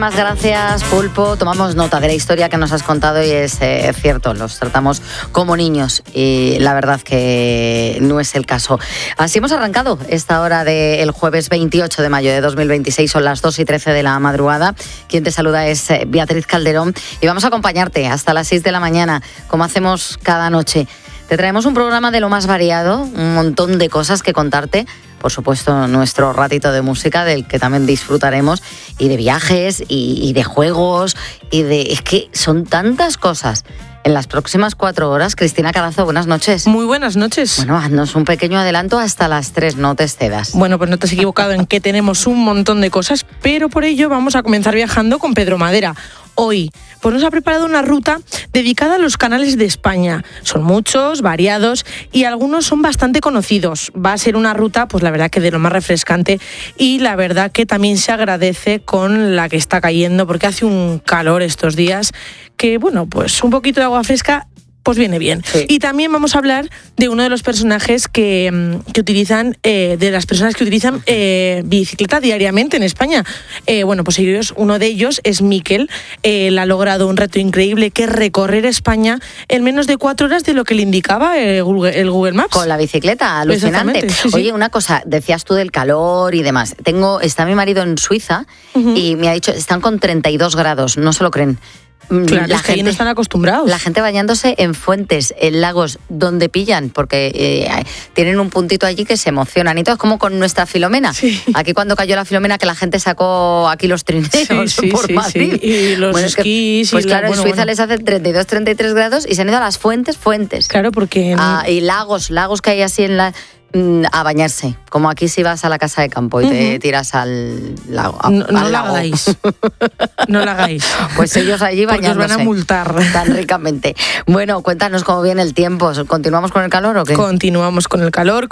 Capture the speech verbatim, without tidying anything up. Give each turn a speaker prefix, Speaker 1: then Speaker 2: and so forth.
Speaker 1: Más gracias, Pulpo. Tomamos nota de la historia que nos has contado y es eh, cierto, los tratamos como niños y la verdad que no es el caso. Así hemos arrancado esta hora del jueves veintiocho de mayo de dos mil veintiséis, son las dos y trece de la madrugada. Quien te saluda es Beatriz Calderón y vamos a acompañarte hasta las seis de la mañana, como hacemos cada noche. Te traemos un programa de lo más variado, un montón de cosas que contarte. Por supuesto, nuestro ratito de música, del que también disfrutaremos, y de viajes, y, y de juegos, y de... Es que son tantas cosas. En las próximas cuatro horas, Cristina Carazo, buenas noches.
Speaker 2: Muy buenas noches.
Speaker 1: Bueno, haznos un pequeño adelanto hasta las tres, no te excedas.
Speaker 2: Bueno, pues no te has equivocado en que tenemos un montón de cosas, pero por ello vamos a comenzar viajando con Pedro Madera. Hoy, pues nos ha preparado una ruta dedicada a los canales de España. Son muchos, variados y algunos son bastante conocidos. Va a ser una ruta, pues la verdad que de lo más refrescante y la verdad que también se agradece con la que está cayendo porque hace un calor estos días que, bueno, pues un poquito de agua fresca pues viene bien. Sí. Y también vamos a hablar de uno de los personajes que, que utilizan, eh, de las personas que utilizan eh, bicicleta diariamente en España. Eh, bueno, pues ellos, uno de ellos es Miquel. Eh, él ha logrado un reto increíble que es recorrer España en menos de cuatro horas de lo que le indicaba el Google, el Google Maps.
Speaker 1: Con la bicicleta, alucinante.
Speaker 2: Sí,
Speaker 1: Oye,
Speaker 2: sí.
Speaker 1: Una cosa, decías tú del calor y demás. Tengo, está mi marido en Suiza uh-huh. y me ha dicho, están con treinta y dos grados, no se lo creen.
Speaker 2: Claro,
Speaker 1: la
Speaker 2: es que
Speaker 1: gente,
Speaker 2: ahí no están acostumbrados.
Speaker 1: La gente bañándose en fuentes, en lagos, donde pillan, porque eh, tienen un puntito allí que se emocionan. Y todo es como con nuestra Filomena.
Speaker 2: Sí.
Speaker 1: Aquí cuando cayó la Filomena, que la gente sacó aquí los trineos
Speaker 2: sí, sí,
Speaker 1: por
Speaker 2: sí,
Speaker 1: Madrid.
Speaker 2: Sí. Y los
Speaker 1: bueno,
Speaker 2: esquís.
Speaker 1: Es que, pues
Speaker 2: y
Speaker 1: claro,
Speaker 2: la, bueno,
Speaker 1: en Suiza
Speaker 2: bueno.
Speaker 1: les hacen treinta y dos, treinta y tres grados y se han ido a las fuentes, fuentes.
Speaker 2: Claro, porque...
Speaker 1: Ah, y lagos, lagos que hay así en la... a bañarse, como aquí si vas a la casa de campo y uh-huh. te tiras al lago. A,
Speaker 2: no
Speaker 1: al
Speaker 2: no
Speaker 1: lago.
Speaker 2: lo hagáis, no lo hagáis.
Speaker 1: Pues ellos allí bañándose.
Speaker 2: Porque os van a multar.
Speaker 1: Tan ricamente. Bueno, cuéntanos cómo viene el tiempo. ¿Continuamos con el calor o qué?
Speaker 2: Continuamos con el calor.